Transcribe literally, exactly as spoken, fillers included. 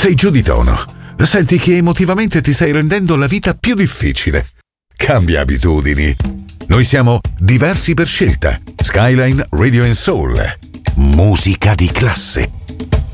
Sei giù di tono. Senti che emotivamente ti stai rendendo la vita più difficile. Cambia abitudini. Noi siamo diversi per scelta. Skyline Radio and Soul. Musica di classe.